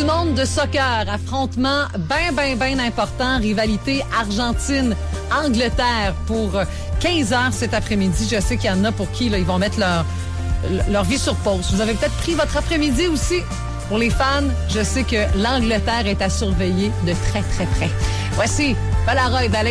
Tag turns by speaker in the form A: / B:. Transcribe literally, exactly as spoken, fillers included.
A: du monde de soccer. Affrontement bien, bien, bien important. Rivalité Argentine-Angleterre pour quinze heures cet après-midi. Je sais qu'il y en a pour qui là, ils vont mettre leur, leur vie sur pause. Vous avez peut-être pris votre après-midi aussi. Pour les fans, je sais que l'Angleterre est à surveiller de très, très près. Voici Polaroid d'Alex.